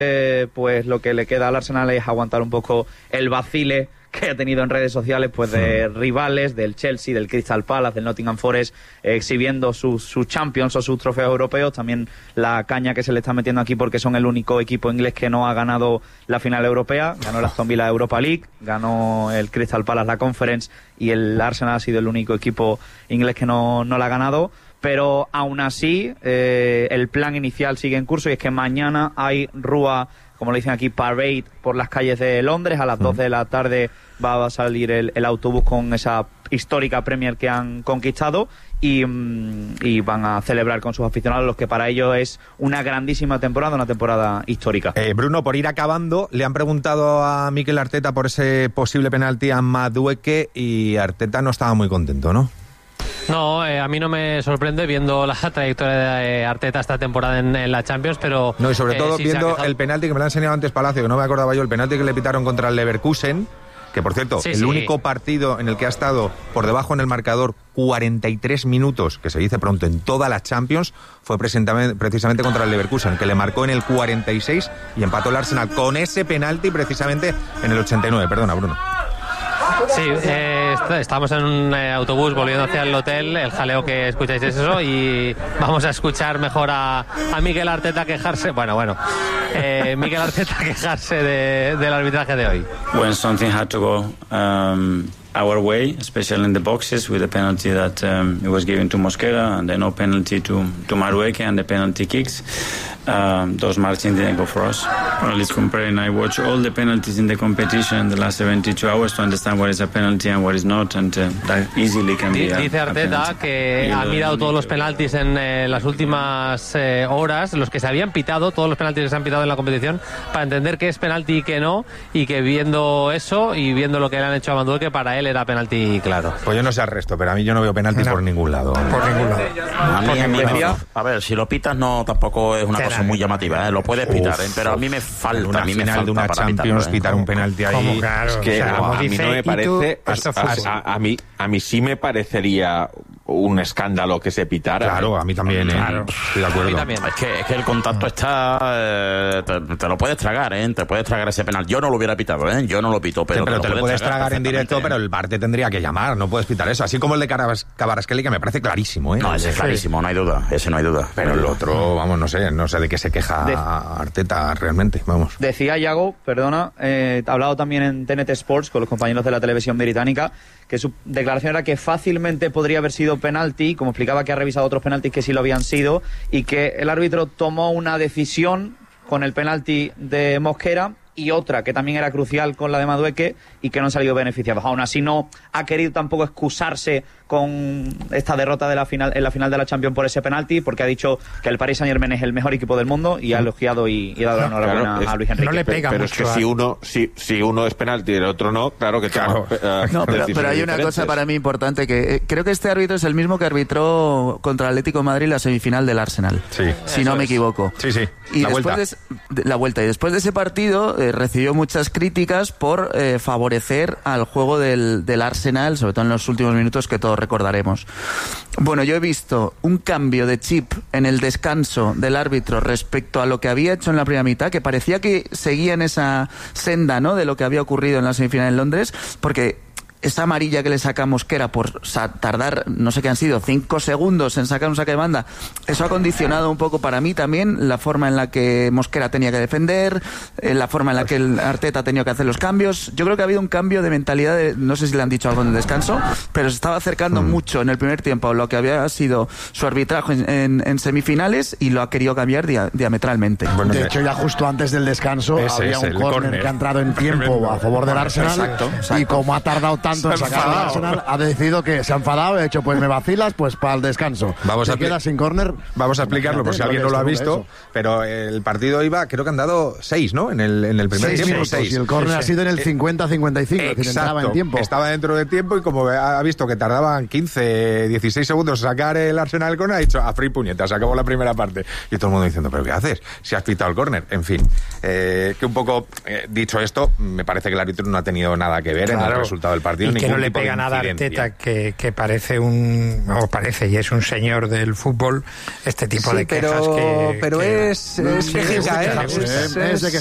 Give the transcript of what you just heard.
pues lo que le queda al Arsenal es aguantar un poco el vacile que ha tenido en redes sociales, pues de rivales, del Chelsea, del Crystal Palace, del Nottingham Forest, exhibiendo sus Champions o sus trofeos europeos. También la caña que se le está metiendo aquí porque son el único equipo inglés que no ha ganado la final europea. Ganó el Aston Villa Europa League, ganó el Crystal Palace la Conference y el Arsenal ha sido el único equipo inglés que no la ha ganado. Pero aún así, el plan inicial sigue en curso y es que mañana hay rúa, como le dicen aquí, parade por las calles de Londres. A las 12 de la tarde va a salir el autobús con esa histórica Premier que han conquistado y van a celebrar con sus aficionados, los que para ellos es una grandísima temporada, una temporada histórica. Bruno, por ir acabando, le han preguntado a Mikel Arteta por ese posible penalti a Madueke y Arteta no estaba muy contento, ¿no? No, a mí no me sorprende viendo la trayectoria de Arteta esta temporada en la Champions, pero... No, y sobre todo sí, viendo el penalti que me lo ha enseñado antes Palacio, que no me acordaba yo, el penalti que le pitaron contra el Leverkusen, que por cierto, el único partido en el que ha estado por debajo en el marcador 43 minutos, que se dice pronto, en toda la Champions, fue precisamente contra el Leverkusen, que le marcó en el 46 y empató el Arsenal con ese penalti precisamente en el 89. Perdona, Bruno. Sí, estamos en un autobús volviendo hacia el hotel. El jaleo que escucháis es eso y vamos a escuchar mejor a Mikel Arteta quejarse. Mikel Arteta quejarse del arbitraje de hoy. When something had to go our way, especially in the boxes, with the penalty that it was given to Mosquera and the no penalty to Madueke and the penalty kicks. Those margins didn't go for us. Well, let's compare, and I watch all the penalties in the competition in the last 72 hours to understand what is a penalty and what is not, and that easily can be Dice Arteta que ha mirado todos los penaltis en las últimas horas, los que se habían pitado, todos los penaltis que se han pitado en la competición, para entender qué es penalti y qué no, y que viendo eso y viendo lo que le han hecho a Madueke, para él era penalti claro. Pues yo no sé el resto, pero a mí yo no veo penaltis por ningún lado. Por ningún lado. A ver, si lo pitas no tampoco es una cosa muy llamativa, ¿eh? Lo puedes pitar, pero a mí me falta. A mí me falta de una para Champions pitar un penalti ahí. Claro, es que a mí no me parece. A mí sí me parecería un escándalo que se pitara. Claro, a mí también, claro. Estoy de acuerdo. Es que el contacto está... te lo puedes tragar, te puedes tragar ese penal. Yo no lo hubiera pitado, yo no lo pito, pero te lo puedes tragar en directo, pero el VAR te tendría que llamar, no puedes pitar eso. Así como el de Kvaratskhelia, que me parece clarísimo, No, ese es clarísimo, no hay duda, ese no hay duda. Pero el otro, vamos, no sé de qué se queja Arteta realmente, vamos. Decía Yago, perdona, ha hablado también en TNT Sports con los compañeros de la televisión británica, que su declaración era que fácilmente podría haber sido penalti, como explicaba que ha revisado otros penaltis que sí lo habían sido, y que el árbitro tomó una decisión con el penalti de Mosquera y otra que también era crucial con la de Madueke y que no han salido beneficiados. Aún así no ha querido tampoco excusarse con esta derrota de la final, en la final de la Champions por ese penalti, porque ha dicho que el Paris Saint-Germain es el mejor equipo del mundo y ha elogiado y dado la enhorabuena a Luis Enrique. No le pega pero mucho, es que si uno es penalti y el otro no, claro que claro. No, pero hay una cosa para mí importante, que creo que este árbitro es el mismo que arbitró contra el Atlético de Madrid la semifinal del Arsenal, si no me equivoco. Sí, y la vuelta. Y después de ese partido recibió muchas críticas por favorecer al juego del Arsenal, sobre todo en los últimos minutos que todos recordaremos. Bueno, yo he visto un cambio de chip en el descanso del árbitro respecto a lo que había hecho en la primera mitad, que parecía que seguía en esa senda, ¿no?, de lo que había ocurrido en la semifinal en Londres, porque esa amarilla que le saca Mosquera por tardar, no sé qué han sido, 5 segundos en sacar un saque de banda, eso ha condicionado un poco para mí también la forma en la que Mosquera tenía que defender, la forma en la que el Arteta ha tenido que hacer los cambios. Yo creo que ha habido un cambio de mentalidad, no sé si le han dicho algo en el descanso, pero se estaba acercando mucho en el primer tiempo a lo que había sido su arbitraje en semifinales y lo ha querido cambiar diametralmente. Bueno, de hecho, ya justo antes del descanso había un córner que ha entrado en tiempo a favor del Arsenal. Exacto. Y como ha tardado tanto en sacar al Arsenal, ha decidido que se ha enfadado, ha dicho, pues me vacilas, pues para el descanso. Se queda sin córner. Vamos a explicarlo por si alguien no lo ha visto, pero el partido iba, creo que han dado 6, ¿no? En el primer tiempo, 6. Y el córner ha sido en el 50-55, que entraba en tiempo. Estaba dentro de tiempo y como ha visto que tardaban 15, 16 segundos sacar el Arsenal el córner, ha dicho, a free puñeta, se acabó la primera parte. Y todo el mundo diciendo, ¿pero qué haces? Si has pitado el córner. En fin, que un poco, dicho esto, me parece que el árbitro no ha tenido nada que ver en el resultado del partido. tenido y que ningún no le tipo de pega nada a incidencia. Arteta, que parece y es un señor del fútbol, este tipo de quejas pero es quejica, ¿eh?